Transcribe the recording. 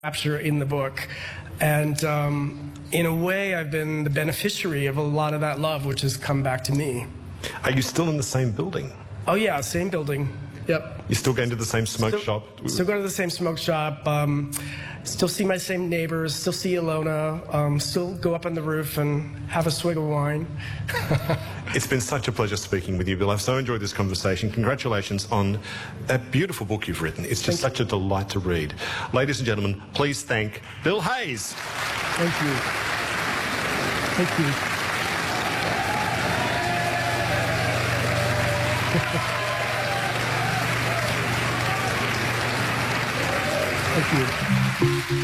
capture in the book. And in a way, I've been the beneficiary of a lot of that love, which has come back to me. Are you still in the same building? Oh, yeah, same building. Yep. You're still going to the same smoke shop? Still go to the same smoke shop. Still see my same neighbors. Still see Ilona. Still go up on the roof and have a swig of wine. It's been such a pleasure speaking with you, Bill. I've so enjoyed this conversation. Congratulations on that beautiful book you've written. It's just such a delight to read. Ladies and gentlemen, please thank Bill Hayes. Thank you. Thank you. Thank you.